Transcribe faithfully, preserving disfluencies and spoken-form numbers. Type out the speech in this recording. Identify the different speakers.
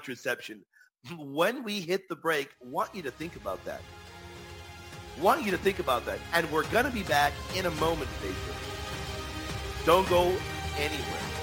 Speaker 1: interception. When we hit the break, want you to think about that. Want you to think about that. And we're going to be back in a moment, Jason. Don't go anywhere.